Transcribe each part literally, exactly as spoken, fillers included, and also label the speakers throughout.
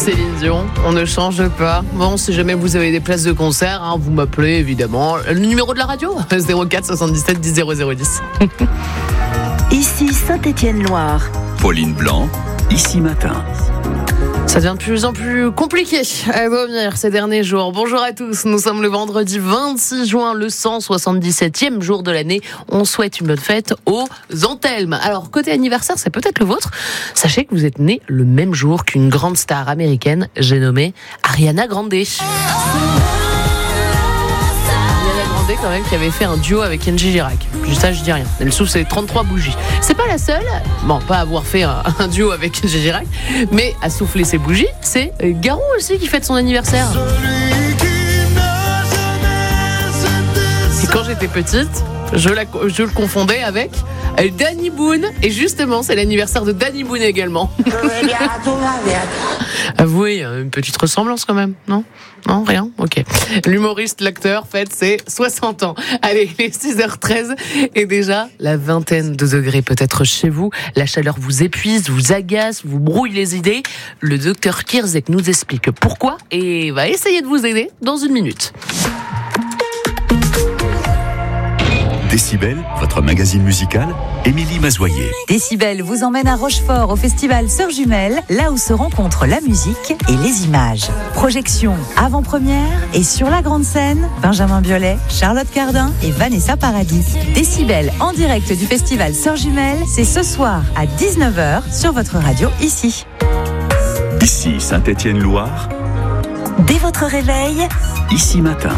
Speaker 1: Céline Dion, on ne change pas. Bon, si jamais vous avez des places de concert, hein, vous m'appelez évidemment. Le numéro de la radio, zéro quatre soixante-dix-sept dix zéro zéro dix.
Speaker 2: Ici Saint-Étienne-Loire.
Speaker 3: Pauline Blanc, Ici Matin.
Speaker 1: Ça devient de plus en plus compliqué à dormir ces derniers jours. Bonjour à tous, nous sommes le vendredi vingt-six juin, le cent soixante-dix-septième jour de l'année. On souhaite une bonne fête aux Anthelmes. Alors, côté anniversaire, c'est peut-être le vôtre. Sachez que vous êtes né le même jour qu'une grande star américaine, j'ai nommé Ariana Grande. Quand même, qui avait fait un duo avec Kenji Girac. Juste ça, je dis rien. Elle souffle ses trente-trois bougies. C'est pas la seule, bon, pas avoir fait un, un duo avec Kenji Girac, mais à souffler ses bougies, c'est Garou aussi qui fête son anniversaire. Et quand j'étais petite, je, la, je le confondais avec Danny Boone, et justement, c'est l'anniversaire de Danny Boone également. Avouez, une petite ressemblance quand même, non ? Non, rien ? Ok. L'humoriste, l'acteur, fête ses soixante ans. Allez, il est six heures treize et déjà la vingtaine de degrés peut-être chez vous. La chaleur vous épuise, vous agace, vous brouille les idées. Le docteur Kierzek nous explique pourquoi et va essayer de vous aider dans une minute.
Speaker 3: Décibel, votre magazine musical, Émilie Mazoyer.
Speaker 2: Décibel vous emmène à Rochefort au festival Sœurs Jumelles, là où se rencontrent la musique et les images. Projection avant-première et sur la grande scène, Benjamin Biolay, Charlotte Cardin et Vanessa Paradis. Décibel en direct du festival Sœurs Jumelles, c'est ce soir à dix-neuf heures sur votre radio ici.
Speaker 3: Ici Saint-Étienne-Loire.
Speaker 2: Dès votre réveil,
Speaker 3: Ici Matin.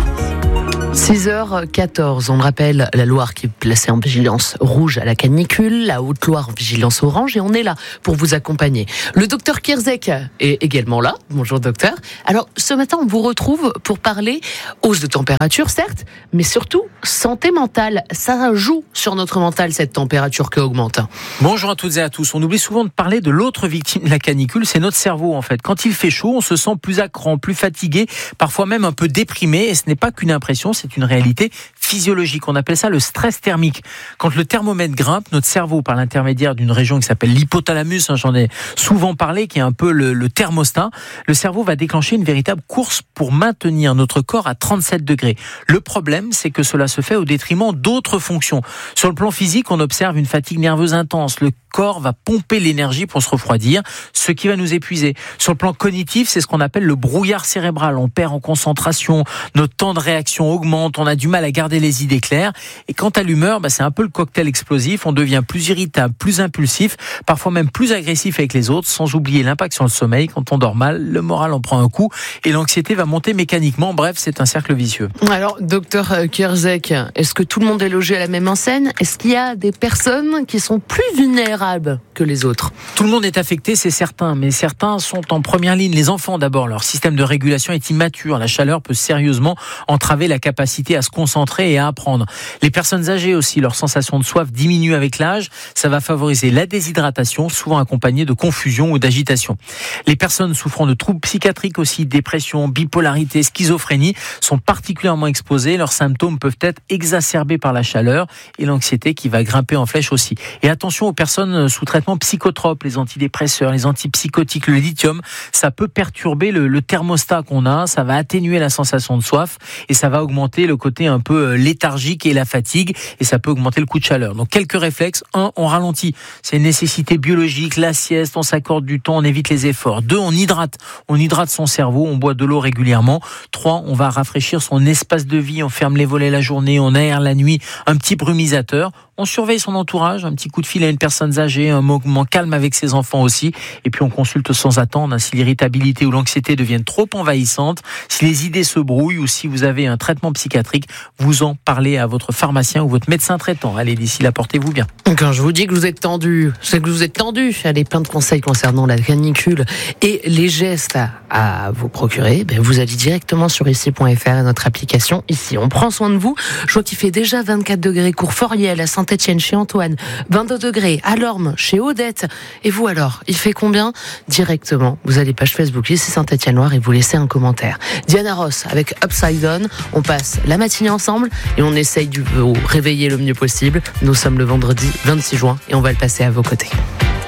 Speaker 1: six heures quatorze, on me rappelle la Loire qui est placée en vigilance rouge à la canicule, la Haute-Loire en vigilance orange, et on est là pour vous accompagner. Le docteur Kierzek est également là. Bonjour docteur. Alors ce matin on vous retrouve pour parler hausse de température certes, mais surtout santé mentale. Ça joue sur notre mental cette température qui augmente.
Speaker 4: Bonjour à toutes et à tous. On oublie souvent de parler de l'autre victime de la canicule, c'est notre cerveau en fait. Quand il fait chaud, on se sent plus à cran, plus fatigué, parfois même un peu déprimé, et ce n'est pas qu'une impression, c'est une réalité physiologique. On appelle ça le stress thermique. Quand le thermomètre grimpe, notre cerveau, par l'intermédiaire d'une région qui s'appelle l'hypothalamus, hein, j'en ai souvent parlé, qui est un peu le, le thermostat, le cerveau va déclencher une véritable course pour maintenir notre corps à trente-sept degrés. Le problème, c'est que cela se fait au détriment d'autres fonctions. Sur le plan physique, on observe une fatigue nerveuse intense. Le corps va pomper l'énergie pour se refroidir, ce qui va nous épuiser. Sur le plan cognitif, c'est ce qu'on appelle le brouillard cérébral. On perd en concentration, notre temps de réaction augmente, on a du mal à garder les idées claires. Et quant à l'humeur, bah, c'est un peu le cocktail explosif. On devient plus irritable, plus impulsif, parfois même plus agressif avec les autres, sans oublier l'impact sur le sommeil. Quand on dort mal, le moral en prend un coup et l'anxiété va monter mécaniquement. Bref, c'est un cercle vicieux.
Speaker 1: Alors, docteur Kierzek, est-ce que tout le monde est logé à la même enseigne ? Est-ce qu'il y a des personnes qui sont plus vulnérables que les autres ?
Speaker 4: Tout le monde est affecté, c'est certain, mais certains sont en première ligne. Les enfants d'abord, leur système de régulation est immature. La chaleur peut sérieusement entraver la capacité à se concentrer et à apprendre. Les personnes âgées aussi, leur sensation de soif diminue avec l'âge. Ça va favoriser la déshydratation, souvent accompagnée de confusion ou d'agitation. Les personnes souffrant de troubles psychiatriques aussi, dépression, bipolarité, schizophrénie, sont particulièrement exposées. Leurs symptômes peuvent être exacerbés par la chaleur et l'anxiété qui va grimper en flèche aussi. Et attention aux personnes sous traitement psychotrope, les antidépresseurs, les antipsychotiques, le lithium, ça peut perturber le, le thermostat qu'on a, ça va atténuer la sensation de soif et ça va augmenter le côté un peu léthargique et la fatigue et ça peut augmenter le coup de chaleur. Donc quelques réflexes. Un, on ralentit. C'est une nécessité biologique, la sieste, on s'accorde du temps, on évite les efforts. Deux, on hydrate. On hydrate son cerveau, on boit de l'eau régulièrement. Trois, on va rafraîchir son espace de vie, on ferme les volets la journée, on aère la nuit, un petit brumisateur. On surveille son entourage, un petit coup de fil à une personne âgée, un moment calme avec ses enfants aussi. Et puis on consulte sans attendre, hein, si l'irritabilité ou l'anxiété deviennent trop envahissantes, si les idées se brouillent ou si vous avez un traitement psychiatrique, vous en parlez à votre pharmacien ou votre médecin traitant. Allez, d'ici là, portez-vous bien.
Speaker 1: Quand je vous dis que vous êtes tendu, c'est que vous êtes tendu. Allez, plein de conseils concernant la canicule et les gestes à, à vous procurer. Ben, vous allez directement sur ici point f r et notre application Ici. On prend soin de vous. Je vois qu'il fait déjà vingt-quatre degrés Courforiel, à Saint-Étienne chez Antoine, vingt-deux degrés à Lorme chez Odette. Et vous alors, il fait combien ? Directement, vous allez page Facebook Ici Saint-Étienne-Loire et vous laissez un commentaire. Diana Ross avec Upside Down. On passe la matinée ensemble et on essaye de vous réveiller le mieux possible. Nous sommes le vendredi vingt-six juin et on va le passer à vos côtés.